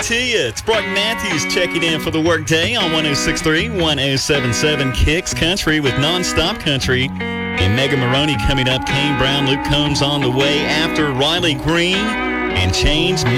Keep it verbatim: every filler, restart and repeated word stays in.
to you. It's Brock Matthews checking in for the workday on one oh six point three, one oh seven point seven Kicks Country with Non-Stop Country. And Megan Maroney coming up. Kane Brown, Luke Combs on the way after Riley Green and Chains.